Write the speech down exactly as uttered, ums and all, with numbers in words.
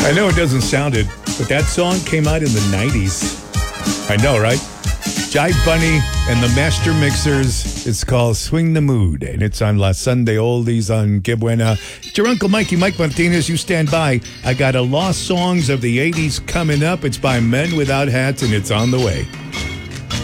I know it doesn't sound it, but that song came out in the nineties. I know, right? Jive Bunny and the Master Mixers. It's called Swing the Mood, and it's on La Sunday Oldies on Que Buena. It's your Uncle Mikey, Mike Martinez. You stand by. I got a Lost Songs of the eighties coming up. It's by Men Without Hats, and it's on the way.